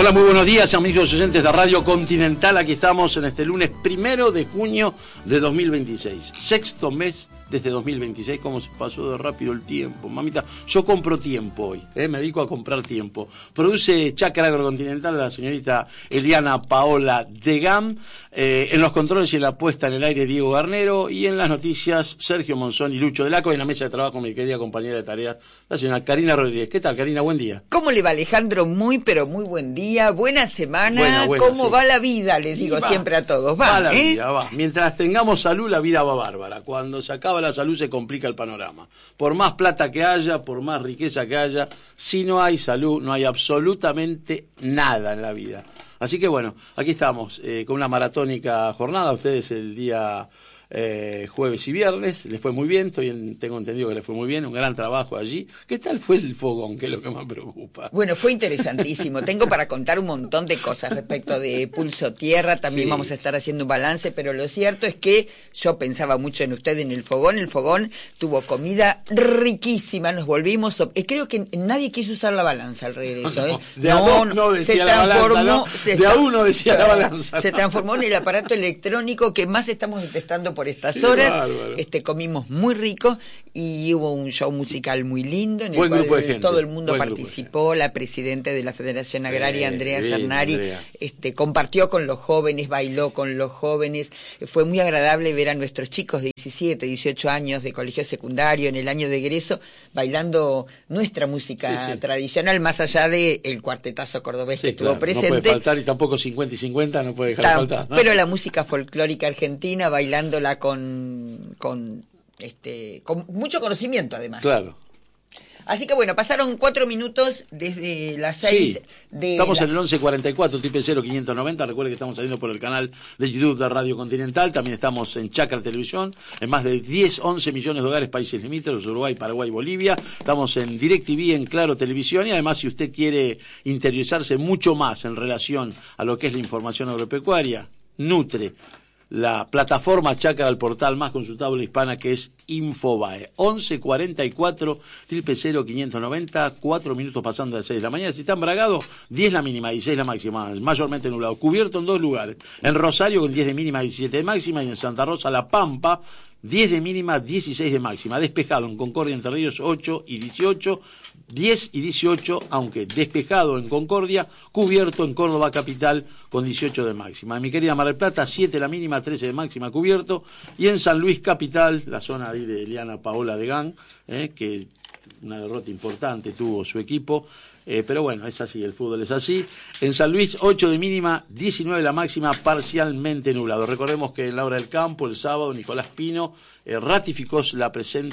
Hola, muy buenos días, amigos oyentes de Radio Continental. Aquí estamos en este lunes 1 de junio de 2026. Sexto mes desde 2026. ¿Cómo se pasó de rápido el tiempo? Mamita, yo compro tiempo hoy, me dedico a comprar tiempo. Produce Chacra Agrocontinental la señorita Eliana Paola Degam. En los controles y en la puesta en el aire, Diego Garnero. Y en las noticias, Sergio Monzón y Lucho Delaco. En la mesa de trabajo, mi querida compañera de tareas, la señora Karina Rodríguez. ¿Qué tal, Karina? Buen día. ¿Cómo le va, Alejandro? Muy, pero muy buen día. Buena semana. Buena, ¿Cómo sí. va la vida? Les digo siempre a todos. Va la vida, va. Mientras tengamos salud, la vida va bárbara. Cuando se acaba la salud, se complica el panorama. Por más plata que haya, por más riqueza que haya, si no hay salud, no hay absolutamente nada en la vida. Así que bueno, aquí estamos con una maratónica jornada. Ustedes el día jueves y viernes, les fue muy bien, tengo entendido que les fue muy bien, un gran trabajo allí. ¿Qué tal fue el fogón, que es lo que más preocupa? Bueno, fue interesantísimo. Tengo para contar un montón de cosas respecto de Pulso Tierra, también vamos a estar haciendo un balance, pero lo cierto es que yo pensaba mucho en usted en el fogón tuvo comida riquísima, nos volvimos, creo que nadie quiso usar la balanza al regreso, De a dos no decía la balanza, ¿no? De a uno decía la balanza. Se transformó en el aparato electrónico que más estamos detestando por estas horas. Comimos muy rico y hubo un show musical muy lindo en el cual todo el mundo participó. La presidenta de la Federación Agraria, Andrea Cernari, compartió con los jóvenes, bailó con los jóvenes. Fue muy agradable ver a nuestros chicos de 17, 18 años de colegio secundario en el año de egreso bailando nuestra música tradicional, más allá de el cuartetazo cordobés que estuvo presente. No puede faltar, y tampoco 50 y 50 no puede dejar de faltar, ¿no? Pero la música folclórica argentina, bailándola con mucho conocimiento, además. Claro. Así que bueno, pasaron 4 minutos desde las 6 de... Estamos en el 1144, triple 0590. Recuerde que estamos saliendo por el canal de YouTube de Radio Continental. También estamos en Chacra Televisión, en más de 11 millones de hogares, países limítrofes, Uruguay, Paraguay, Bolivia. Estamos en DirecTV, en Claro Televisión. Y además, si usted quiere interiorizarse mucho más en relación a lo que es la información agropecuaria, nutre la plataforma Chacra del portal más consultable hispana, que es Infobae. 1144 0590, 4 minutos pasando de las 6 de la mañana. Si está embragado, 10 la mínima, 16 la máxima, mayormente nublado. Cubierto en 2 lugares. En Rosario con 10 de mínima, 17 de máxima, y en Santa Rosa, La Pampa, 10 de mínima, 16 de máxima. Despejado en Concordia, Entre Ríos, 8 y 18, 10 y 18, aunque despejado en Concordia, cubierto en Córdoba capital con 18 de máxima. En mi querida Mar del Plata, 7 la mínima, 13 de máxima, cubierto. Y en San Luis capital, la zona ahí de Eliana Paola Degam, que una derrota importante tuvo su equipo. Pero bueno, es así, el fútbol es así. En San Luis, 8 de mínima, 19 la máxima, parcialmente nublado. Recordemos que en la hora del campo, el sábado, Nicolás Pino ratificó, se va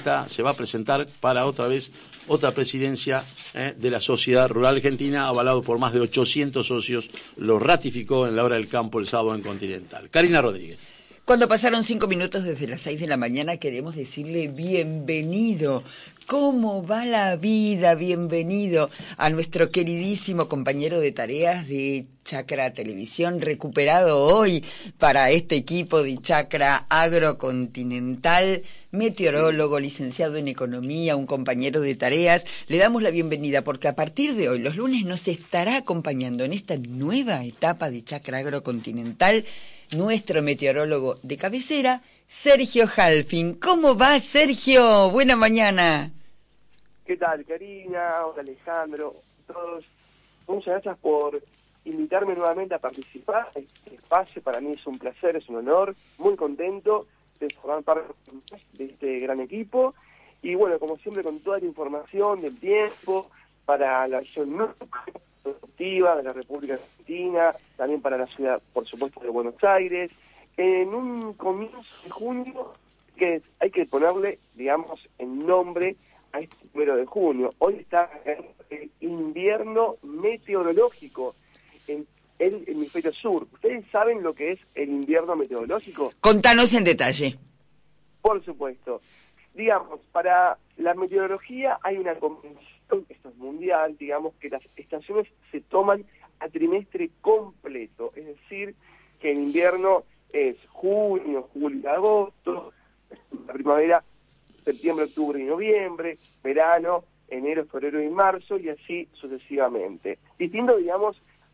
a presentar para otra presidencia de la Sociedad Rural Argentina, avalado por más de 800 socios. Lo ratificó en la hora del campo el sábado en Continental. Karina Rodríguez. Cuando pasaron 5 minutos desde las 6 de la mañana, queremos decirle bienvenido. ¿Cómo va la vida? Bienvenido a nuestro queridísimo compañero de tareas de Chacra Televisión, recuperado hoy para este equipo de Chacra Agrocontinental, meteorólogo, licenciado en Economía, un compañero de tareas. Le damos la bienvenida porque a partir de hoy, los lunes, nos estará acompañando en esta nueva etapa de Chacra Agrocontinental nuestro meteorólogo de cabecera, Sergio Halfin. ¿Cómo va, Sergio? Buena mañana. ¿Qué tal, Karina? Hola, Alejandro. Todos. Muchas gracias por invitarme nuevamente a participar. Este espacio para mí es un placer, es un honor. Muy contento de formar parte de este gran equipo. Y bueno, como siempre, con toda la información del tiempo para la región norte productiva de la República Argentina, también para la ciudad, por supuesto, de Buenos Aires. En un comienzo de junio, que hay que ponerle, digamos, en nombre a este 1 de junio. Hoy está el invierno meteorológico en el hemisferio sur. ¿Ustedes saben lo que es el invierno meteorológico? Contanos en detalle. Por supuesto. Digamos, para la meteorología hay una convención, esto es mundial, digamos, que las estaciones se toman a trimestre completo. Es decir, que el invierno es junio, julio y agosto, la primavera, septiembre, octubre y noviembre, verano, enero, febrero y marzo, y así sucesivamente. Distinto, digamos,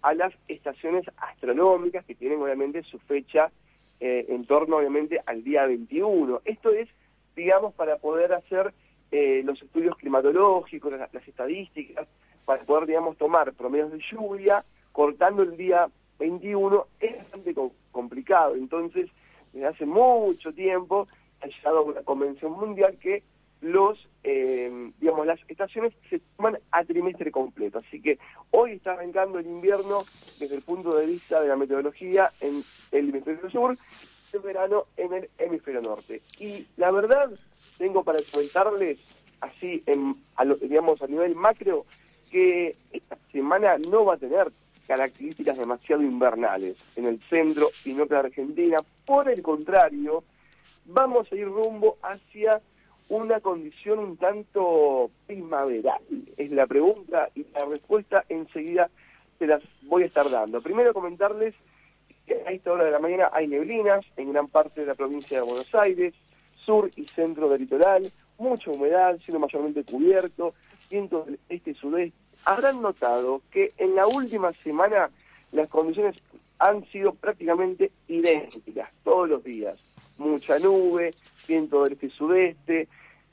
a las estaciones astronómicas que tienen obviamente su fecha en torno obviamente al día 21. Esto es, digamos, para poder hacer los estudios climatológicos, las estadísticas, para poder, digamos, tomar promedios de lluvia, cortando el día 21 es bastante complicado. Entonces, desde hace mucho tiempo ha llegado una convención mundial que las estaciones se toman a trimestre completo. Así que hoy está arrancando el invierno desde el punto de vista de la meteorología en el hemisferio sur, el verano en el hemisferio norte. Y la verdad, tengo para comentarles, así, a nivel macro, que esta semana no va a tener características demasiado invernales en el centro y norte de Argentina. Por el contrario, vamos a ir rumbo hacia una condición un tanto primaveral. Es la pregunta y la respuesta enseguida se las voy a estar dando. Primero comentarles que a esta hora de la mañana hay neblinas en gran parte de la provincia de Buenos Aires, sur y centro del litoral, mucha humedad, siendo mayormente cubierto, vientos del este y sudeste. Habrán notado que en la última semana las condiciones han sido prácticamente idénticas todos los días. Mucha nube, viento del este y sudeste,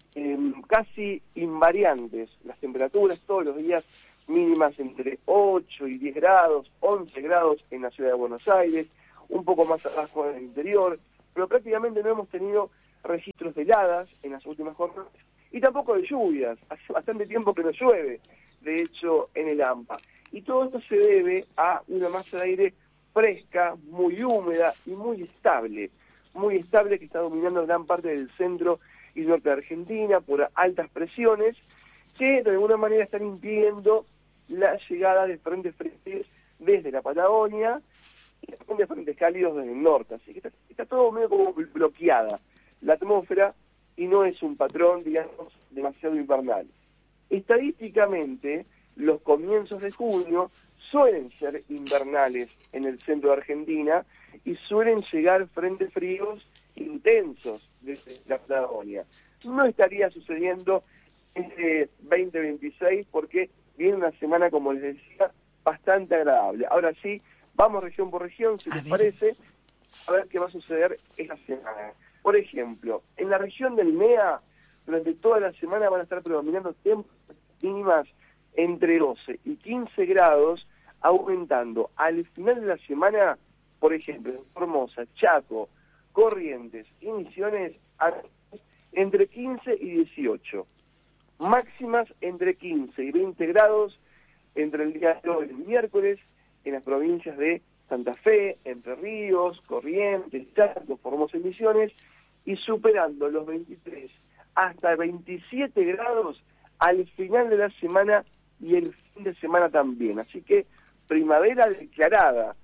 casi invariantes las temperaturas todos los días, mínimas entre 8 y 10 grados, 11 grados en la ciudad de Buenos Aires, un poco más abajo en el interior, pero prácticamente no hemos tenido registros de heladas en las últimas jornadas y tampoco de lluvias. Hace bastante tiempo que no llueve, de hecho, en el AMPA. Y todo esto se debe a una masa de aire fresca, muy húmeda y muy estable que está dominando gran parte del centro y norte de Argentina por altas presiones que de alguna manera están impidiendo la llegada de frentes fríos desde la Patagonia y también de frentes cálidos desde el norte. Así que está todo medio como bloqueada la atmósfera y no es un patrón, digamos, demasiado invernal. Estadísticamente, los comienzos de junio suelen ser invernales en el centro de Argentina y suelen llegar frentes fríos intensos desde la Patagonia. No estaría sucediendo este 2026 porque viene una semana, como les decía, bastante agradable. Ahora sí, vamos región por región, si les parece, a ver qué va a suceder esta semana. Por ejemplo, en la región del MEA, durante toda la semana van a estar predominando temperaturas mínimas entre 12 y 15 grados, aumentando al final de la semana, por ejemplo, en Formosa, Chaco, Corrientes y Misiones, entre 15 y 18. Máximas entre 15 y 20 grados entre el día de hoy y el miércoles en las provincias de Santa Fe, Entre Ríos, Corrientes, Chaco, Formosa y Misiones, y superando los 23 hasta 27 grados al final de la semana y el fin de semana también. Así que primavera declarada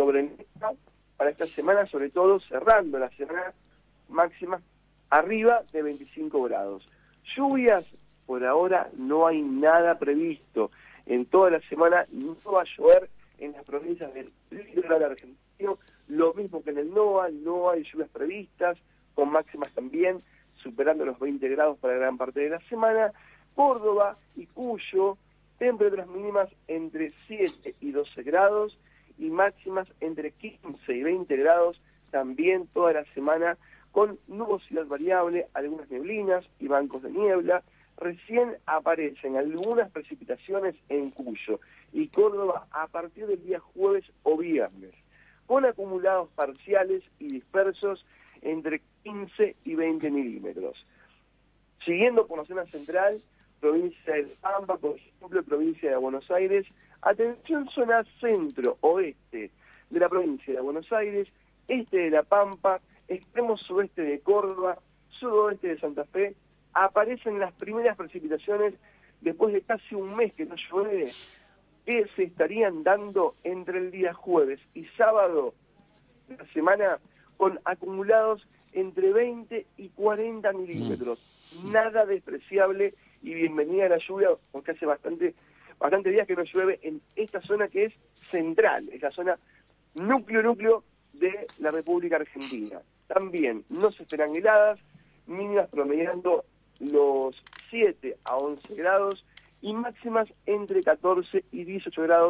para esta semana, sobre todo cerrando la semana máxima arriba de 25 grados. Lluvias, por ahora no hay nada previsto. En toda la semana no va a llover en las provincias del litoral argentino, lo mismo que en el NOA, no hay lluvias previstas, con máximas también superando los 20 grados para gran parte de la semana. Córdoba y Cuyo, temperaturas mínimas entre 7 y 12 grados y máximas entre 15 y 20 grados también toda la semana, con nubosidad variable, algunas neblinas y bancos de niebla. Recién aparecen algunas precipitaciones en Cuyo y Córdoba a partir del día jueves o viernes, con acumulados parciales y dispersos entre 15 y 20 milímetros. Siguiendo por la zona central, provincia de La Pampa, por ejemplo, provincia de Buenos Aires, atención zona centro-oeste de la provincia de Buenos Aires, este de La Pampa, extremo sudeste de Córdoba, sudoeste de Santa Fe, aparecen las primeras precipitaciones después de casi un mes que no llueve, que se estarían dando entre el día jueves y sábado de la semana, con acumulados entre 20 y 40 milímetros. Nada despreciable y bienvenida a la lluvia, porque hace bastante días que no llueve en esta zona que es central, es la zona núcleo de la República Argentina. También no se esperan heladas, mínimas promediando los 7 a 11 grados y máximas entre 14 y 18 grados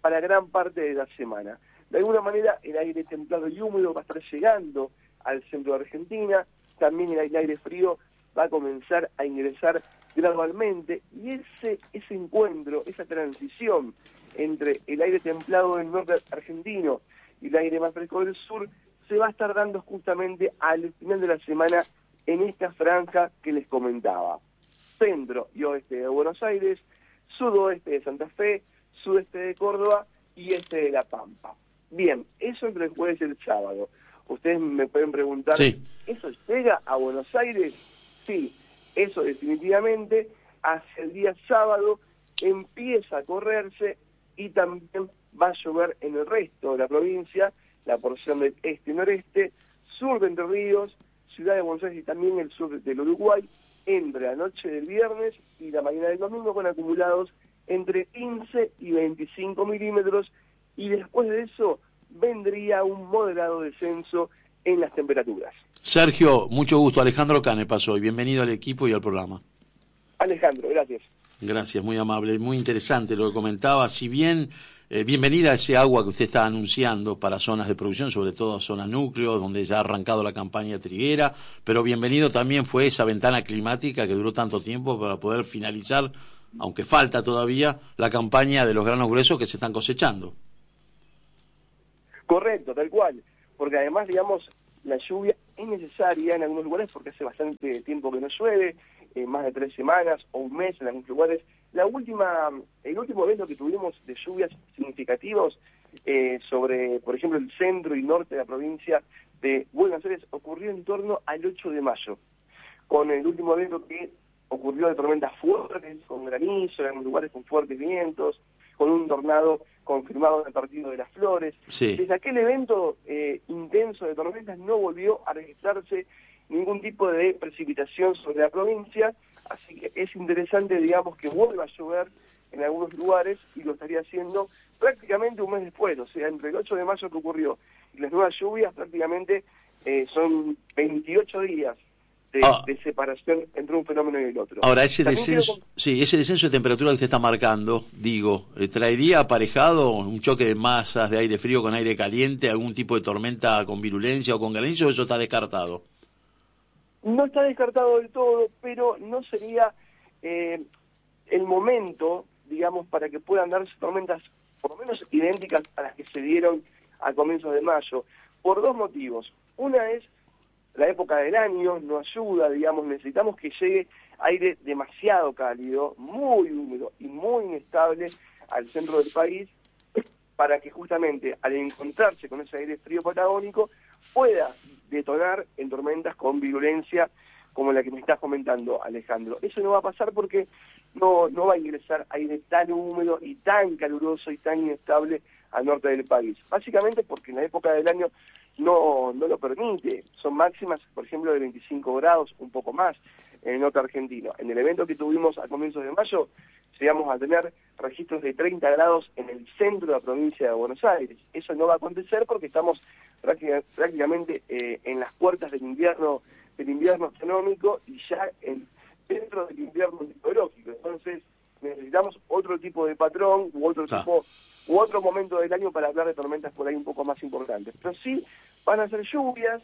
para gran parte de la semana. De alguna manera, el aire templado y húmedo va a estar llegando al centro de Argentina, también el aire frío va a comenzar a ingresar gradualmente, y ese encuentro, esa transición entre el aire templado del norte argentino y el aire más fresco del sur, se va a estar dando justamente al final de la semana en esta franja que les comentaba. Centro y oeste de Buenos Aires, sudoeste de Santa Fe, sudeste de Córdoba y este de La Pampa. Bien, eso entre el jueves y el sábado. Ustedes me pueden preguntar, sí, ¿eso llega a Buenos Aires? Sí, eso definitivamente hacia el día sábado empieza a correrse y también va a llover en el resto de la provincia, la porción del este y noreste, sur de Entre Ríos, ciudad de Buenos Aires y también el sur del Uruguay, entre la noche del viernes y la mañana del domingo, con acumulados entre 15 y 25 milímetros, y después de eso vendría un moderado descenso en las temperaturas. Sergio, mucho gusto. Alejandro Cane pasó y bienvenido al equipo y al programa. Alejandro, gracias. Gracias, muy amable, muy interesante lo que comentaba. Si bien, bienvenida a ese agua que usted está anunciando para zonas de producción, sobre todo zonas núcleos, donde ya ha arrancado la campaña triguera, pero bienvenido también fue esa ventana climática que duró tanto tiempo para poder finalizar, aunque falta todavía, la campaña de los granos gruesos que se están cosechando. Correcto, tal cual, porque además, digamos, la lluvia es necesaria en algunos lugares porque hace bastante tiempo que no llueve, más de 3 semanas o un mes en algunos lugares. El último evento que tuvimos de lluvias significativos sobre, por ejemplo, el centro y norte de la provincia de Buenos Aires ocurrió en torno al 8 de mayo, con el último evento que ocurrió de tormentas fuertes, con granizo, en algunos lugares con fuertes vientos, con un tornado confirmado en el Partido de las Flores. Sí. Desde aquel evento intenso de tormentas no volvió a registrarse ningún tipo de precipitación sobre la provincia, así que es interesante, digamos, que vuelva a llover en algunos lugares, y lo estaría haciendo prácticamente un mes después, o sea, entre el 8 de mayo que ocurrió y las nuevas lluvias, prácticamente son 28 días de separación entre un fenómeno y el otro. Ahora, ese También descenso, ese descenso de temperatura que usted está marcando, digo, ¿traería aparejado un choque de masas de aire frío con aire caliente, algún tipo de tormenta con virulencia o con granizo, o eso está descartado? No está descartado del todo, pero no sería el momento, digamos, para que puedan darse tormentas por lo menos idénticas a las que se dieron a comienzos de mayo, por 2 motivos. Una es la época del año, no ayuda, digamos, necesitamos que llegue aire demasiado cálido, muy húmedo y muy inestable al centro del país, para que justamente al encontrarse con ese aire frío patagónico pueda detonar en tormentas con virulencia como la que me estás comentando, Alejandro. Eso no va a pasar porque no va a ingresar aire tan húmedo y tan caluroso y tan inestable al norte del país. Básicamente porque en la época del año no lo permite. Son máximas, por ejemplo, de 25 grados, un poco más, en el norte argentino. En el evento que tuvimos a comienzos de mayo, llegamos a tener registros de 30 grados en el centro de la provincia de Buenos Aires. Eso no va a acontecer porque estamos prácticamente en las puertas del invierno astronómico y ya dentro del invierno meteorológico. Entonces necesitamos otro tipo de patrón u otro momento del año para hablar de tormentas por ahí un poco más importantes. Pero sí van a ser lluvias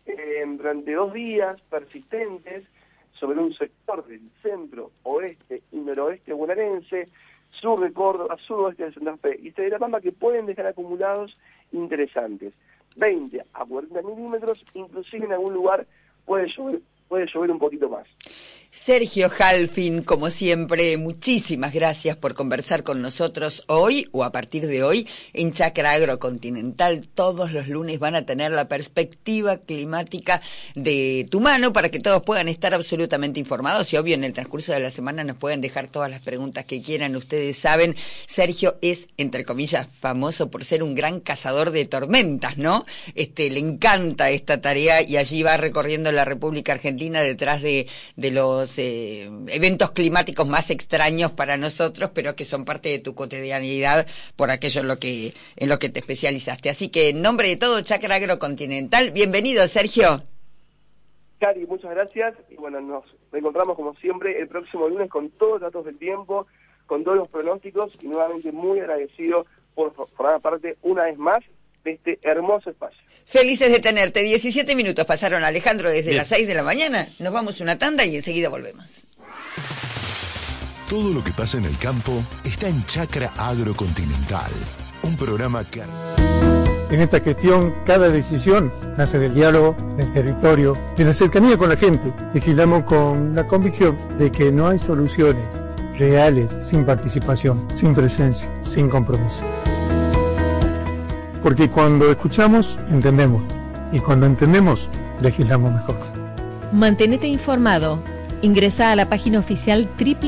durante 2 días persistentes sobre un sector del centro, oeste y noroeste bonaerense, sur de Córdoba, sudoeste de Santa Fe y este de La Pampa, que pueden dejar acumulados interesantes. 20 a 40 milímetros, inclusive en algún lugar puede llover un poquito más. Sergio Halfin, como siempre, muchísimas gracias por conversar con nosotros hoy o a partir de hoy en Chacra Agrocontinental. Todos los lunes van a tener la perspectiva climática de tu mano para que todos puedan estar absolutamente informados y obvio en el transcurso de la semana nos pueden dejar todas las preguntas que quieran. Ustedes saben, Sergio es, entre comillas, famoso por ser un gran cazador de tormentas, ¿no? Le encanta esta tarea y allí va recorriendo la República Argentina detrás de los eventos climáticos más extraños para nosotros, pero que son parte de tu cotidianidad por aquello en lo que te especializaste. Así que en nombre de todo Chacra Agrocontinental, bienvenido, Sergio. Cari, muchas gracias y bueno, nos encontramos como siempre el próximo lunes con todos los datos del tiempo, con todos los pronósticos y nuevamente muy agradecido por por formar parte una vez más de este hermoso espacio. Felices de tenerte. 17 minutos pasaron, Alejandro, desde Bien. las 6 de la mañana. Nos vamos a una tanda y enseguida volvemos. Todo lo que pasa en el campo está en Chacra Agrocontinental, un programa que... En esta gestión, cada decisión nace del diálogo, del territorio, de la cercanía con la gente. Legislamos con la convicción de que no hay soluciones reales sin participación, sin presencia, sin compromiso. Porque cuando escuchamos, entendemos. Y cuando entendemos, legislamos mejor. Mantenete informado. Ingresa a la página oficial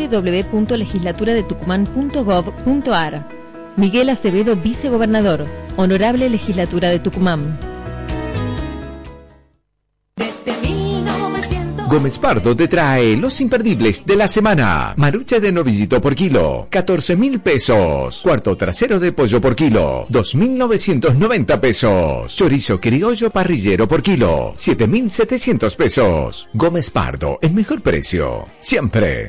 www.legislaturadetucumán.gov.ar. Miguel Acevedo, vicegobernador. Honorable Legislatura de Tucumán. Gómez Pardo te trae los imperdibles de la semana. Marucha de novillito por kilo, 14.000 pesos. Cuarto trasero de pollo por kilo, 2.990 pesos. Chorizo criollo parrillero por kilo, 7.700 pesos. Gómez Pardo, el mejor precio, siempre.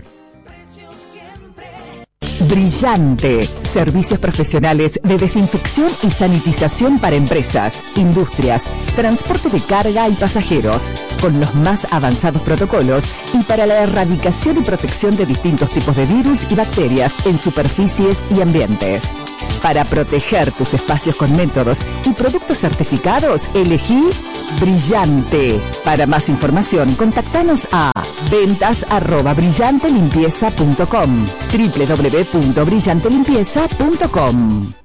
Brillante. Servicios profesionales de desinfección y sanitización para empresas, industrias, transporte de carga y pasajeros, con los más avanzados protocolos y para la erradicación y protección de distintos tipos de virus y bacterias en superficies y ambientes. Para proteger tus espacios con métodos y productos certificados, elegí Brillante. Para más información, contactanos a ventas@brillantelimpieza.com, www.brillantelimpieza.com.